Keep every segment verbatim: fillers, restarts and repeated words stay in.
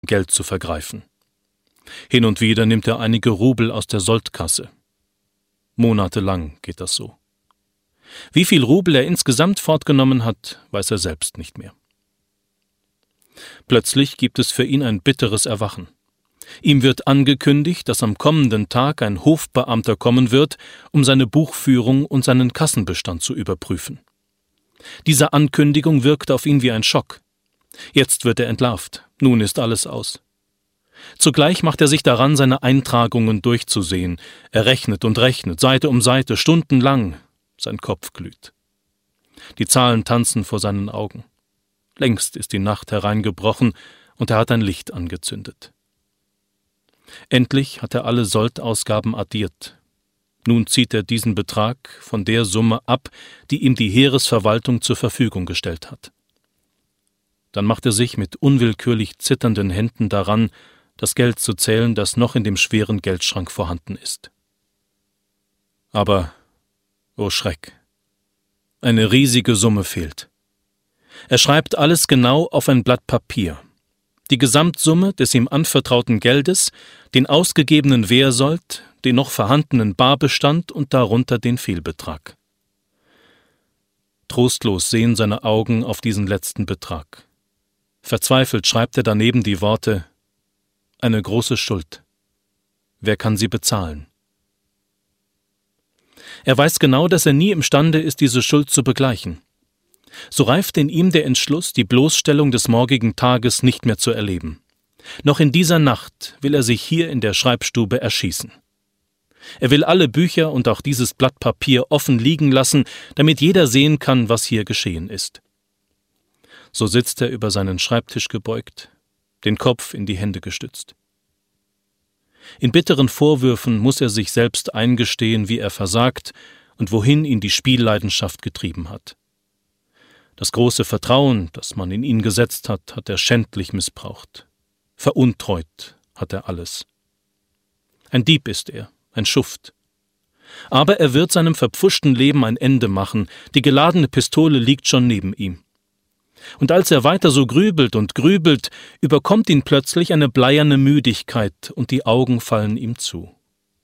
Geld zu vergreifen. Hin und wieder nimmt er einige Rubel aus der Soldkasse. Monatelang geht das so. Wie viel Rubel er insgesamt fortgenommen hat, weiß er selbst nicht mehr. Plötzlich gibt es für ihn ein bitteres Erwachen. Ihm wird angekündigt, dass am kommenden Tag ein Hofbeamter kommen wird, um seine Buchführung und seinen Kassenbestand zu überprüfen. Diese Ankündigung wirkt auf ihn wie ein Schock. Jetzt wird er entlarvt, nun ist alles aus. Zugleich macht er sich daran, seine Eintragungen durchzusehen. Er rechnet und rechnet, Seite um Seite, stundenlang. Sein Kopf glüht. Die Zahlen tanzen vor seinen Augen. Längst ist die Nacht hereingebrochen und er hat ein Licht angezündet. Endlich hat er alle Soldausgaben addiert. Nun zieht er diesen Betrag von der Summe ab, die ihm die Heeresverwaltung zur Verfügung gestellt hat. Dann macht er sich mit unwillkürlich zitternden Händen daran, das Geld zu zählen, das noch in dem schweren Geldschrank vorhanden ist. Aber, oh Schreck, eine riesige Summe fehlt. Er schreibt alles genau auf ein Blatt Papier. Die Gesamtsumme des ihm anvertrauten Geldes, den ausgegebenen Wehrsold, den noch vorhandenen Barbestand und darunter den Fehlbetrag. Trostlos sehen seine Augen auf diesen letzten Betrag. Verzweifelt schreibt er daneben die Worte: Eine große Schuld. Wer kann sie bezahlen? Er weiß genau, dass er nie imstande ist, diese Schuld zu begleichen. So reift in ihm der Entschluss, die Bloßstellung des morgigen Tages nicht mehr zu erleben. Noch in dieser Nacht will er sich hier in der Schreibstube erschießen. Er will alle Bücher und auch dieses Blatt Papier offen liegen lassen, damit jeder sehen kann, was hier geschehen ist. So sitzt er über seinen Schreibtisch gebeugt, den Kopf in die Hände gestützt. In bitteren Vorwürfen muss er sich selbst eingestehen, wie er versagt und wohin ihn die Spielleidenschaft getrieben hat. Das große Vertrauen, das man in ihn gesetzt hat, hat er schändlich missbraucht. Veruntreut hat er alles. Ein Dieb ist er, ein Schuft. Aber er wird seinem verpfuschten Leben ein Ende machen, die geladene Pistole liegt schon neben ihm. Und als er weiter so grübelt und grübelt, überkommt ihn plötzlich eine bleierne Müdigkeit und die Augen fallen ihm zu.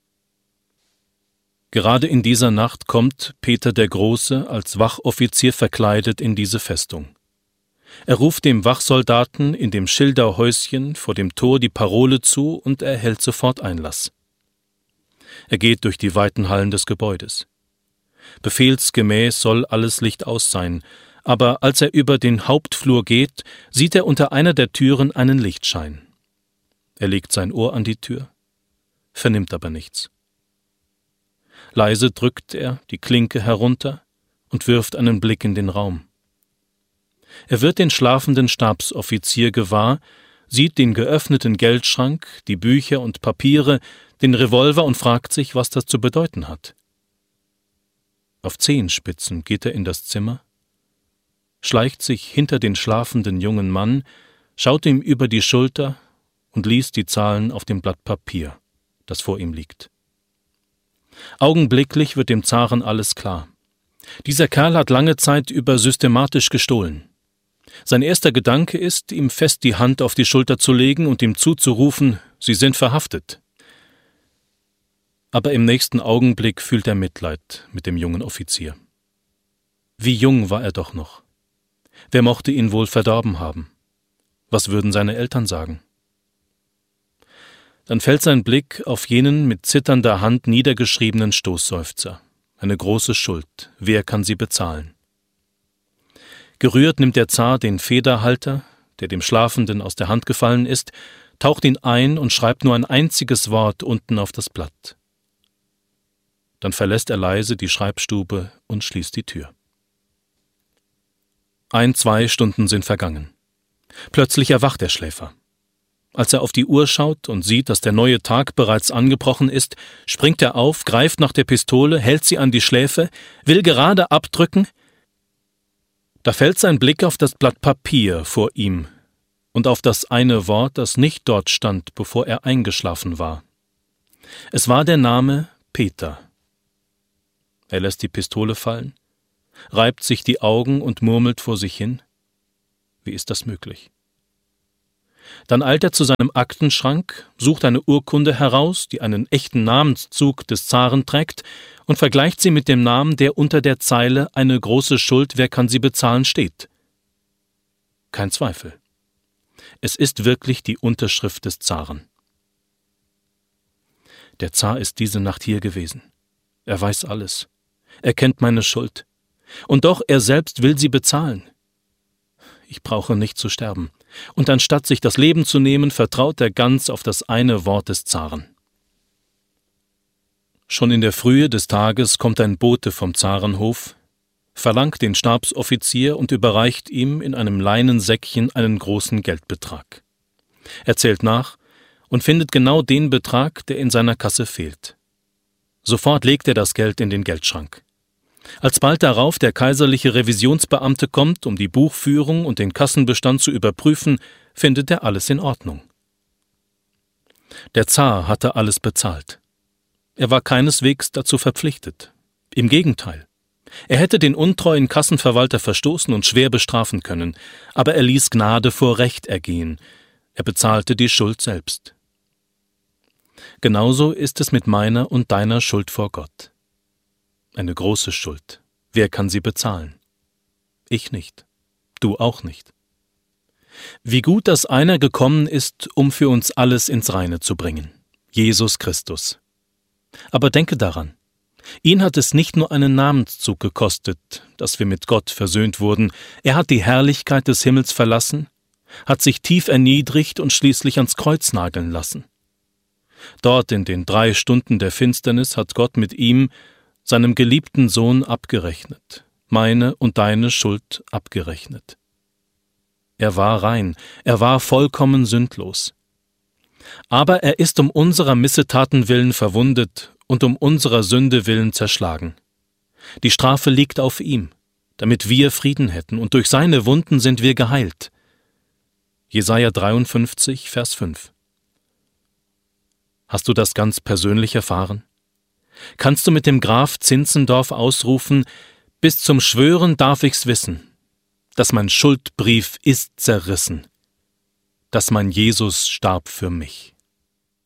Gerade in dieser Nacht kommt Peter der Große als Wachoffizier verkleidet in diese Festung. Er ruft dem Wachsoldaten in dem Schilderhäuschen vor dem Tor die Parole zu und erhält sofort Einlass. Er geht durch die weiten Hallen des Gebäudes. Befehlsgemäß soll alles Licht aus sein, aber als er über den Hauptflur geht, sieht er unter einer der Türen einen Lichtschein. Er legt sein Ohr an die Tür, vernimmt aber nichts. Leise drückt er die Klinke herunter und wirft einen Blick in den Raum. Er wird den schlafenden Stabsoffizier gewahr, sieht den geöffneten Geldschrank, die Bücher und Papiere, den Revolver und fragt sich, was das zu bedeuten hat. Auf Zehenspitzen geht er in das Zimmer, schleicht sich hinter den schlafenden jungen Mann, schaut ihm über die Schulter und liest die Zahlen auf dem Blatt Papier, das vor ihm liegt. Augenblicklich wird dem Zaren alles klar. Dieser Kerl hat lange Zeit über systematisch gestohlen. Sein erster Gedanke ist, ihm fest die Hand auf die Schulter zu legen und ihm zuzurufen, Sie sind verhaftet. Aber im nächsten Augenblick fühlt er Mitleid mit dem jungen Offizier. Wie jung war er doch noch. Wer mochte ihn wohl verdorben haben? Was würden seine Eltern sagen? Dann fällt sein Blick auf jenen mit zitternder Hand niedergeschriebenen Stoßseufzer. Eine große Schuld. Wer kann sie bezahlen? Gerührt nimmt der Zar den Federhalter, der dem Schlafenden aus der Hand gefallen ist, taucht ihn ein und schreibt nur ein einziges Wort unten auf das Blatt. Dann verlässt er leise die Schreibstube und schließt die Tür. Ein, zwei Stunden sind vergangen. Plötzlich erwacht der Schläfer. Als er auf die Uhr schaut und sieht, dass der neue Tag bereits angebrochen ist, springt er auf, greift nach der Pistole, hält sie an die Schläfe, will gerade abdrücken. Da fällt sein Blick auf das Blatt Papier vor ihm und auf das eine Wort, das nicht dort stand, bevor er eingeschlafen war. Es war der Name Peter. Er lässt die Pistole fallen, reibt sich die Augen und murmelt vor sich hin. Wie ist das möglich? Dann eilt er zu seinem Aktenschrank, sucht eine Urkunde heraus, die einen echten Namenszug des Zaren trägt, und vergleicht sie mit dem Namen, der unter der Zeile »Eine große Schuld, wer kann sie bezahlen?« steht. Kein Zweifel. Es ist wirklich die Unterschrift des Zaren. Der Zar ist diese Nacht hier gewesen. Er weiß alles. Er kennt meine Schuld. Und doch, er selbst will sie bezahlen. Ich brauche nicht zu sterben. Und anstatt sich das Leben zu nehmen, vertraut er ganz auf das eine Wort des Zaren. Schon in der Frühe des Tages kommt ein Bote vom Zarenhof, verlangt den Stabsoffizier und überreicht ihm in einem Leinensäckchen einen großen Geldbetrag. Er zählt nach und findet genau den Betrag, der in seiner Kasse fehlt. Sofort legt er das Geld in den Geldschrank. Als bald darauf der kaiserliche Revisionsbeamte kommt, um die Buchführung und den Kassenbestand zu überprüfen, findet er alles in Ordnung. Der Zar hatte alles bezahlt. Er war keineswegs dazu verpflichtet. Im Gegenteil. Er hätte den untreuen Kassenverwalter verstoßen und schwer bestrafen können, aber er ließ Gnade vor Recht ergehen. Er bezahlte die Schuld selbst. Genauso ist es mit meiner und deiner Schuld vor Gott. Eine große Schuld. Wer kann sie bezahlen? Ich nicht. Du auch nicht. Wie gut, dass einer gekommen ist, um für uns alles ins Reine zu bringen. Jesus Christus. Aber denke daran, ihn hat es nicht nur einen Namenszug gekostet, dass wir mit Gott versöhnt wurden. Er hat die Herrlichkeit des Himmels verlassen, hat sich tief erniedrigt und schließlich ans Kreuz nageln lassen. Dort in den drei Stunden der Finsternis hat Gott mit ihm, seinem geliebten Sohn, abgerechnet, meine und deine Schuld abgerechnet. Er war rein, er war vollkommen sündlos. Aber er ist um unserer Missetaten willen verwundet und um unserer Sünde willen zerschlagen. Die Strafe liegt auf ihm, damit wir Frieden hätten, und durch seine Wunden sind wir geheilt. Jesaja dreiundfünfzig, Vers fünf. Hast du das ganz persönlich erfahren? Kannst du mit dem Graf Zinzendorf ausrufen, bis zum Schwören darf ich's wissen, dass mein Schuldbrief ist zerrissen, dass mein Jesus starb für mich.